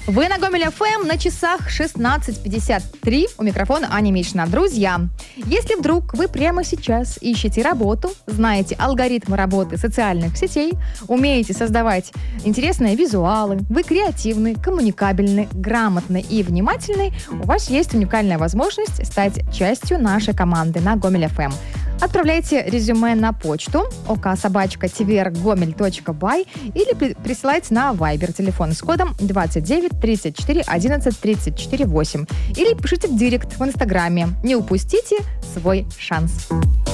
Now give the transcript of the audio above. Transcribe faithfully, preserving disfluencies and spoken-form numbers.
Вы на Гомель эф эм, на часах шестнадцать пятьдесят три. У микрофона Аня Мишина. Друзья, если вдруг вы прямо сейчас ищете работу, знаете алгоритмы работы социальных сетей, умеете создавать интересные визуалы, вы креативны, коммуникабельны, грамотны и внимательны, у вас есть уникальная возможность стать частью нашей команды на Гомель эф эм. Отправляйте резюме на почту ока собачка твергомель точка бай или при- присылайте на Viber, телефон с кодом двадцать девять тридцать четыре одиннадцать тридцать четыре восемь, или пишите в директ в Инстаграме. Не упустите свой шанс.